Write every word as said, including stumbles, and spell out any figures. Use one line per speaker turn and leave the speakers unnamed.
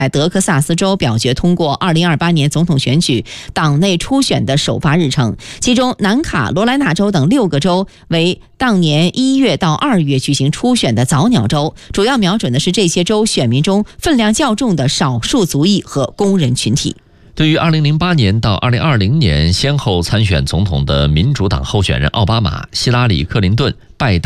德克萨斯州表决通过二零二八年总统选举党内初选的首发日程，其中南卡罗来纳州等六个州为当年一月到二月举行初选的早鸟州，主要瞄准的是这些州选民中分量较重的少数族裔和工人群体。
对于二零零八年到二零二零年先后参选总统的民主党候选人奥巴马、希拉里·克林顿、拜登